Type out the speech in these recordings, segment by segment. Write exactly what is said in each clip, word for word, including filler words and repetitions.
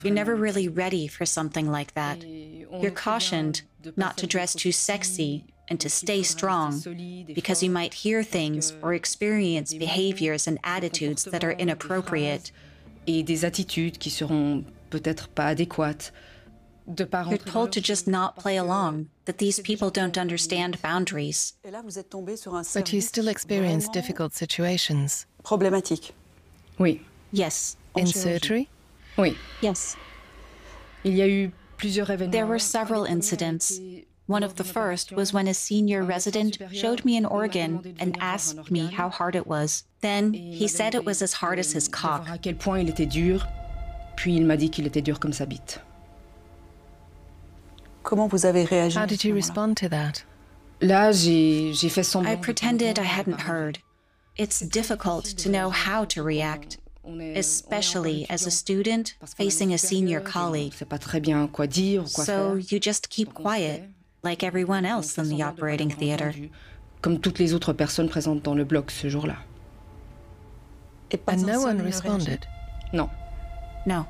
You're never really ready for something like that. You're cautioned not to dress too sexy and to stay strong, because you might hear things or experience behaviors and attitudes that are inappropriate. Et des attitudes qui seront peut-être pas adéquates. You're told to just not play along, that these people don't understand boundaries. But you still experience difficult situations. Problématique. Oui. Yes. In surgery? Oui. Yes. Il y a eu plusieurs événements. There were several incidents. One of the first was when a senior resident showed me an organ and asked me how hard it was. Then he said it was as hard as his cock. À quel point il était dur, puis il m'a dit qu'il était dur comme sa bite. Comment vous avez réagi? How did you respond to that? Là, j'ai j'ai fait semblant. I pretended I hadn't heard. It's difficult to know how to react, especially as a student facing a senior colleague. C'est pas très bien quoi dire ou quoi So faire. you just keep quiet, like everyone else in the operating theater. Comme toutes les autres personnes présentes dans le bloc ce jour-là. And no one responded? Non. No.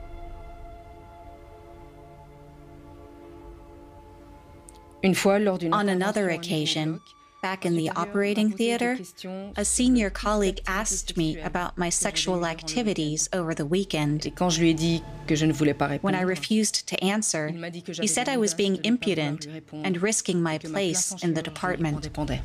Une fois, lors d'une On another occasion, back in the operating theater, a senior colleague asked me about my sexual activities over the weekend. Et quand je lui ai dit que je ne voulais pas When I répondre, refused to answer, he said I was being impudent and risking my place in the department. répondait.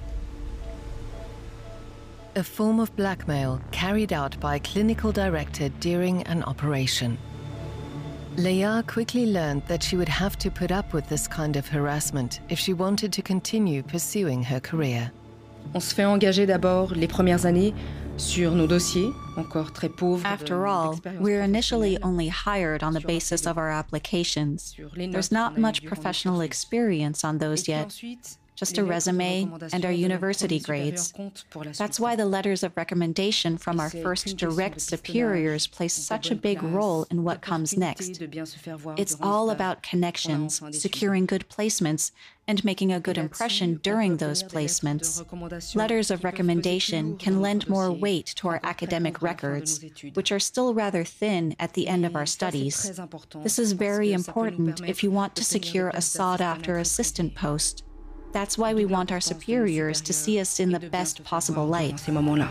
A form of blackmail carried out by a clinical director during an operation. Leia quickly learned that she would have to put up with this kind of harassment if she wanted to continue pursuing her career. On se fait engager d'abord les premières années sur nos dossiers, encore très pauvres. After all, we're initially only hired on the basis of our applications. There's not much professional experience on those yet, just a resume and our university grades. That's why the letters of recommendation from our first direct superiors play such a big role in what comes next. It's all about connections, securing good placements, and making a good impression during those placements. Letters of recommendation can lend more weight to our academic records, which are still rather thin at the end of our studies. This is very important if you want to secure a sought-after assistant post. That's why we want our superiors to see us in the best possible light. Ces moments-là.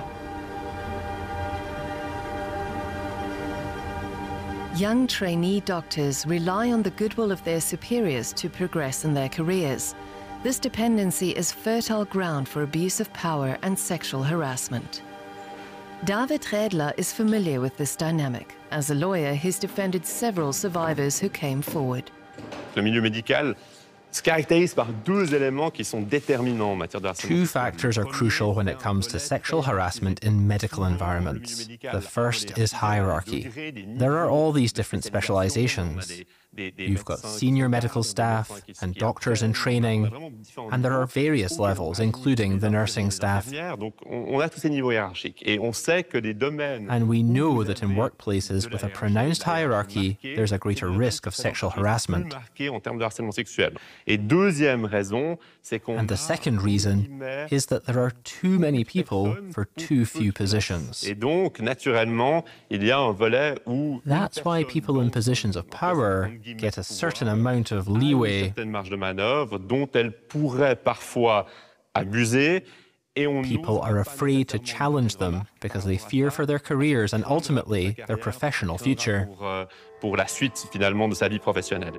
Young trainee doctors rely on the goodwill of their superiors to progress in their careers. This dependency is fertile ground for abuse of power and sexual harassment. David Redler is familiar with this dynamic. As a lawyer, he's defended several survivors who came forward. Le milieu médical se caractérise par deux éléments qui sont déterminants en matière de harcèlement. Two factors are crucial when it comes to sexual harassment in medical environments. The first is hierarchy. There are all these different specializations. You've got senior medical staff and doctors in training, and there are various levels, including the nursing staff. Donc, on a tous ces niveaux hiérarchiques. Et on sait que des domaines... And we know that in workplaces with a pronounced hierarchy, there's a greater risk of sexual harassment. En termes de harcèlement sexuel. Et deuxième raison, c'est qu'on... And the second reason is that there are too many people for too few positions. Et donc, naturellement, il y a un volet où... That's why people in positions of power get a certain amount of leeway. Une certaine marge de manœuvre dont elles pourraient parfois abuser. Et on People are afraid to challenge them because they fear for their careers and ultimately their professional future. Pour, pour la suite, finalement, de sa vie professionnelle.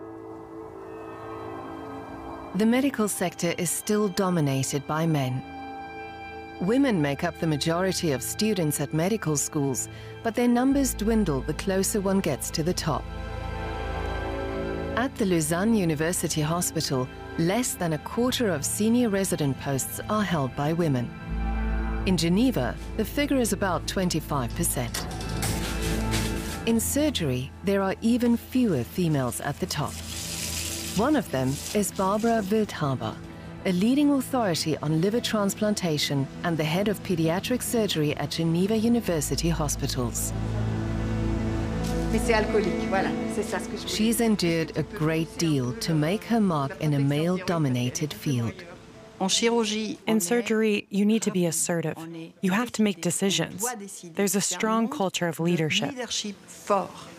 The medical sector is still dominated by men. Women make up the majority of students at medical schools, but their numbers dwindle the closer one gets to the top. At the Lausanne University Hospital, less than a quarter of senior resident posts are held by women. In Geneva, the figure is about twenty-five percent. In surgery, there are even fewer females at the top. One of them is Barbara Wildhaber, a leading authority on liver transplantation and the head of pediatric surgery at Geneva University Hospitals. She's endured a great deal to make her mark in a male-dominated field. In surgery, you need to be assertive. You have to make decisions. There's a strong culture of leadership.